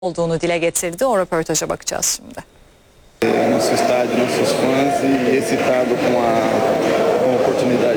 olduğunu dile getirdi. O röportaja bakacağız şimdi. Nosso estádio, nossos fãs e excitado com a oportunidade.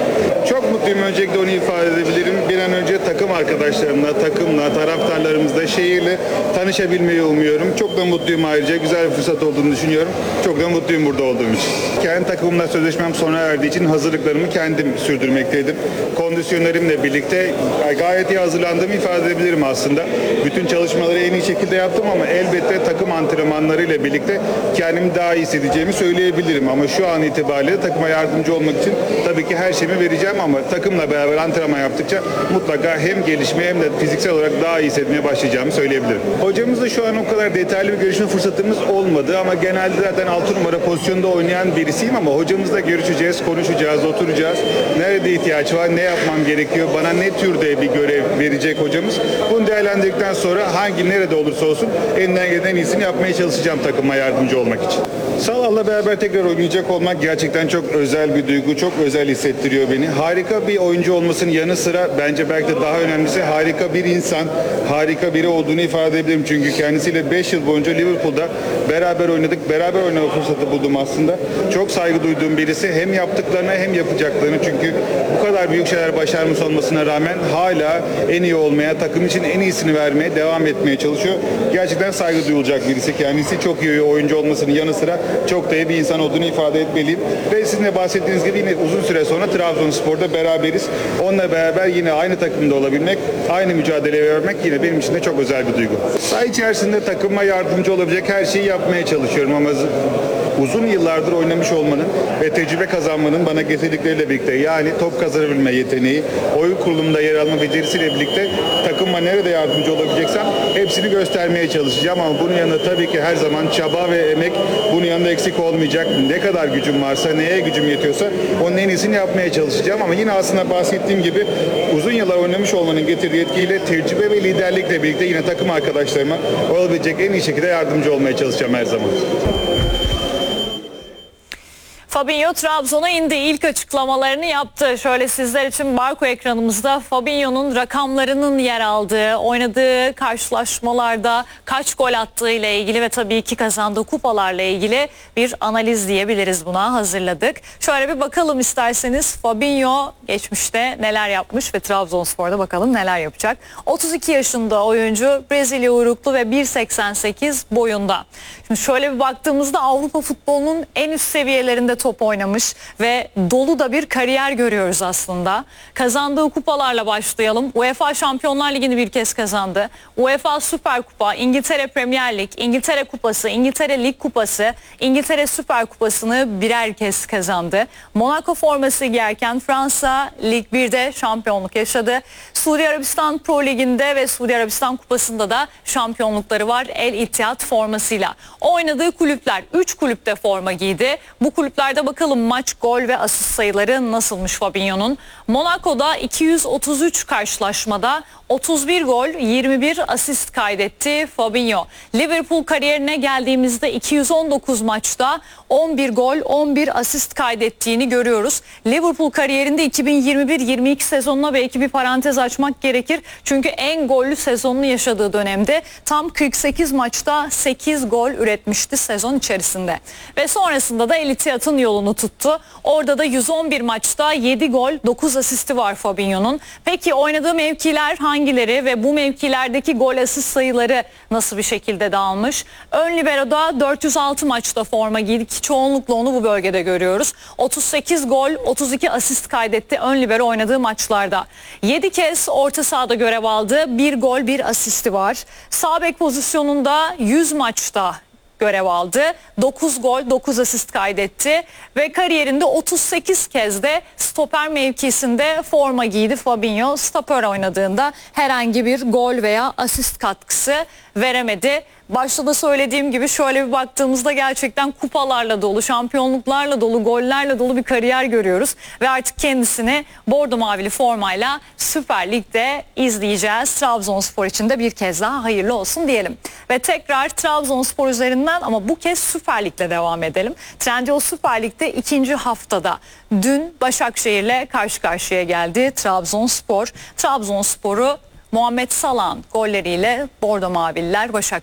Çok mutluyum, öncelikle onu ifade edebilirim. Bir an önce takım arkadaşlarımla, takımla, taraftarlarımızla, şehirle tanışabilmeyi umuyorum. Çok da mutluyum ayrıca. Güzel bir fırsat olduğunu düşünüyorum. Çok da mutluyum burada olduğum için. Kendi takımımla sözleşmem sona erdiği için hazırlıklarımı kendim sürdürmekteydim. Kondisyonerimle birlikte gayet iyi hazırlandığımı ifade edebilirim aslında. Bütün çalışmaları en iyi şekilde yaptım ama elbette takım antrenmanlarıyla birlikte kendimi daha iyi hissedeceğimi söyleyebilirim. Ama şu an itibariyle takıma yardımcı olmak için tabii ki her şeyimi vereceğim ama takımla beraber antrenman yaptıkça mutlaka hem gelişmeye hem de fiziksel olarak daha iyi hissetmeye başlayacağımı söyleyebilirim. Hocamızla şu an o kadar detaylı bir görüşme fırsatımız olmadı ama genelde zaten 6 numara pozisyonda oynayan birisiyim ama hocamızla görüşeceğiz, konuşacağız, oturacağız. Nerede ihtiyaç var, ne yapmam gerekiyor, bana ne türde bir görev verecek hocamız. Bunu değerlendirdikten sonra nerede olursa olsun elinden gelen en iyisini yapmaya çalışacağım takıma yardımcı olmak için. Salah'la beraber tekrar oynayacak olmak gerçekten çok özel bir duygu, çok özel hissettiriyor beni. Harika bir oyuncu olmasının yanı sıra bence belki de daha önemlisi harika bir insan, harika biri olduğunu ifade edebilirim. Çünkü kendisiyle 5 yıl boyunca Liverpool'da beraber oynadık, beraber oynama fırsatı buldum aslında. Çok saygı duyduğum birisi, hem yaptıklarına hem yapacaklarını, çünkü bu kadar büyük şeyler başarmış olmasına rağmen hala en iyi olmaya, takım için en iyisini vermeye devam etmeye çalışıyor. Gerçekten saygı duyulacak birisi. Kendisi çok iyi oyuncu olmasının yanı sıra çok da iyi bir insan olduğunu ifade etmeliyim. Ve sizin de bahsettiğiniz gibi yine uzun süre sonra Trabzonspor'da beraberiz. Onunla beraber yine aynı takımda olabilmek, aynı mücadeleyi vermek yine benim için de çok özel bir duygu. Saha içerisinde takıma yardımcı olabilecek her şeyi yapmaya çalışıyorum ama uzun yıllardır oynamış olmanın ve tecrübe kazanmanın bana getirdikleriyle birlikte, yani top kazanabilme yeteneği, oyun kurulumunda yer alma becerisiyle birlikte takıma nerede yardımcı olabileceksem hepsini göstermeye çalışacağım ama bunun yanında tabii ki her zaman çaba ve emek bunun yanında eksik olmayacak. Ne kadar gücüm varsa, neye gücüm yetiyorsa onun en iyisini yapmaya çalışacağım ama yine aslında bahsettiğim gibi uzun yıllar oynamış olmanın getirdiği etkiyle, tecrübe ve liderlikle birlikte yine takım arkadaşlarıma olabilecek en iyi şekilde yardımcı olmaya çalışacağım her zaman. Fabinho Trabzon'a indi. İlk açıklamalarını yaptı. Şöyle sizler için barko ekranımızda Fabinho'nun rakamlarının yer aldığı, oynadığı karşılaşmalarda kaç gol attığı ile ilgili ve tabii ki kazandığı kupalarla ilgili bir analiz diyebiliriz, buna hazırladık. Şöyle bir bakalım isterseniz Fabinho geçmişte neler yapmış ve Trabzonspor'da bakalım neler yapacak. 32 yaşında oyuncu, Brezilya uyruklu ve 1.88 boyunda. Şimdi şöyle bir baktığımızda Avrupa futbolunun en üst seviyelerinde top oynamış ve dolu da bir kariyer görüyoruz aslında. Kazandığı kupalarla başlayalım. UEFA Şampiyonlar Ligi'ni bir kez kazandı. UEFA Süper Kupa, İngiltere Premier Lig, İngiltere Kupası, İngiltere Lig Kupası, İngiltere Süper Kupası'nı birer kez kazandı. Monaco forması giyerken Fransa Lig 1'de şampiyonluk yaşadı. Suudi Arabistan Pro Ligi'nde ve Suudi Arabistan Kupası'nda da şampiyonlukları var El Ittihad formasıyla. Oynadığı kulüpler 3 kulüpte forma giydi. Bu kulüplerde bakalım maç, gol ve asist sayıları nasılmış Fabinho'nun. Monaco'da 233 karşılaşmada 31 gol, 21 asist kaydetti Fabinho. Liverpool kariyerine geldiğimizde 219 maçta 11 gol, 11 asist kaydettiğini görüyoruz. Liverpool kariyerinde 2021-22 sezonuna belki bir parantez açmak gerekir. Çünkü en gollü sezonunu yaşadığı dönemde tam 48 maçta 8 gol üretmişti sezon içerisinde. Ve sonrasında da El Ittihad'ın yolunu tuttu. Orada da 111 maçta 7 gol, 9 asisti var Fabinho'nun. Peki oynadığı mevkiler hangileri ve bu mevkilerdeki gol asist sayıları nasıl bir şekilde dağılmış? Ön libero'da 406 maçta forma giydi ki çoğunlukla onu bu bölgede görüyoruz. 38 gol, 32 asist kaydetti ön libero oynadığı maçlarda. 7 kez orta sahada görev aldı. 1 gol, 1 asisti var. Sağ bek pozisyonunda 100 maçta görev aldı. 9 gol, 9 asist kaydetti ve kariyerinde 38 kez de stoper mevkisinde forma giydi Fabinho. Stoper oynadığında herhangi bir gol veya asist katkısı veremedi. Başta da söylediğim gibi şöyle bir baktığımızda gerçekten kupalarla dolu, şampiyonluklarla dolu, gollerle dolu bir kariyer görüyoruz. Ve artık kendisini bordo mavili formayla Süper Lig'de izleyeceğiz. Trabzonspor için de bir kez daha hayırlı olsun diyelim. Ve tekrar Trabzonspor üzerinden ama bu kez Süper Lig'le devam edelim. Trendyol Süper Lig'de ikinci haftada dün Başakşehir'le karşı karşıya geldi Trabzonspor. Trabzonspor'u Muhammed Salah'ın golleriyle Bordo Mavililer Başakşehir